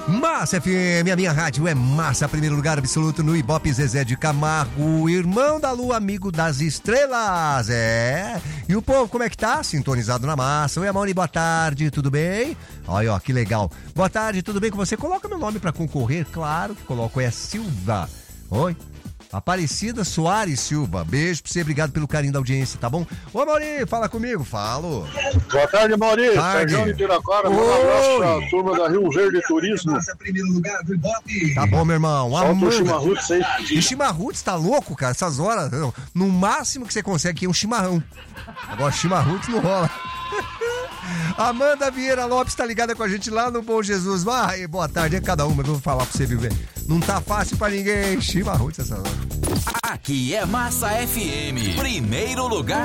Massa FM, a minha rádio é massa, primeiro lugar absoluto no Ibope. Zezé de Camargo, irmão da lua, amigo das estrelas, E o povo, como é que tá? Sintonizado na massa. Oi, Amaury, boa tarde, tudo bem? Olha, ó, que legal. Boa tarde, tudo bem com você? Coloca meu nome pra concorrer, claro que coloco, é Silva. Oi? Aparecida Soares Silva, beijo pra você, obrigado pelo carinho da audiência, tá bom? Ô, Mauri, fala comigo, falo. Boa tarde, Mauri. Tarde. Sérgio de Piracora, um abraço pra turma da Rio Verde Turismo. Tá bom, meu irmão. Solta o chimarruts aí. E chimarruts, tá louco, cara? Essas horas, no máximo que você consegue é um chimarrão. Agora chimarruts não rola. Amanda Vieira Lopes tá ligada com a gente lá no Bom Jesus. Vai, boa tarde, é cada uma, eu vou falar pra você viver. Não tá fácil pra ninguém, chimarruts essa hora. Aqui é Massa FM, primeiro lugar.